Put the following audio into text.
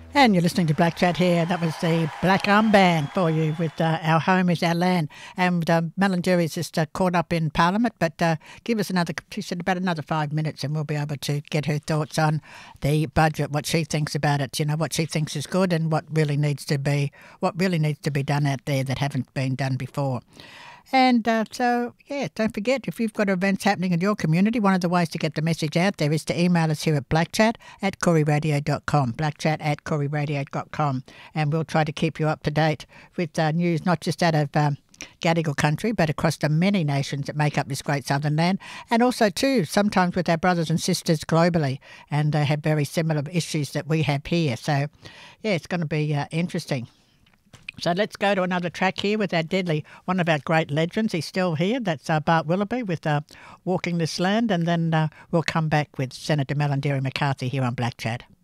And you're listening to Black Chat here. That was the Black Arm Band for you with Our Home is Our Land. And Malanduri's just caught up in Parliament, but give us another, she said about another 5 minutes and we'll be able to get her thoughts on the budget, what she thinks about it, you know, what she thinks is good and what really needs to be done out there that haven't been done before. And don't forget, if you've got events happening in your community, one of the ways to get the message out there is to email us here at blackchat@kooriradio.com, blackchat@kooriradio.com, and we'll try to keep you up to date with news not just out of Gadigal country, but across the many nations that make up this great southern land, and also too sometimes with our brothers and sisters globally, and they have very similar issues that we have here. So, yeah, it's going to be interesting. So let's go to another track here with our one of our great legends. He's still here. That's Bart Willoughby with Walking This Land. And then we'll come back with Senator Malarndirri McCarthy here on Black Chat.